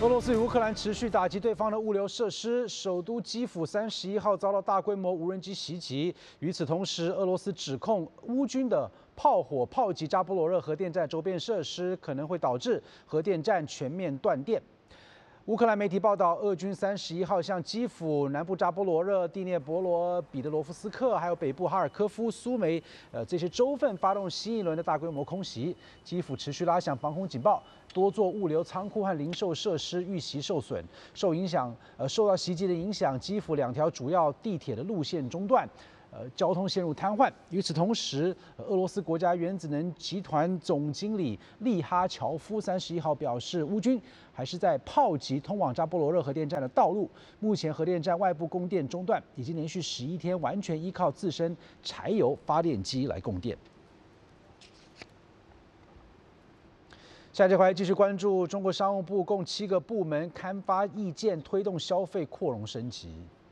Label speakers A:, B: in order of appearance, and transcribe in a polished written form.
A: 俄罗斯与乌克兰持续打击对方的物流设施，首都基辅31号遭到大规模无人机袭击。与此同时，俄罗斯指控乌军的炮火炮击扎波罗热核电站周边设施，可能会导致核电站全面断电。乌克兰媒体报道，俄军31号向基辅、南部扎波罗热、第聂伯罗、彼得罗夫斯克，还有北部哈尔科夫、苏梅这些州份发动新一轮的大规模空袭。基辅持续拉响防空警报，多座物流仓库和零售设施遇袭受损。受到袭击的影响，基辅2条主要地铁的路线中断。交通陷入瘫痪。与此同时，俄罗斯国家原子能集团总经理利哈乔夫31号表示，乌军还是在炮击通往扎波罗热核电站的道路。目前核电站外部供电中断，已经连续11天完全依靠自身柴油发电机来供电。下节回来继续关注中国商务部共7个部门刊发意见，推动消费扩容升级。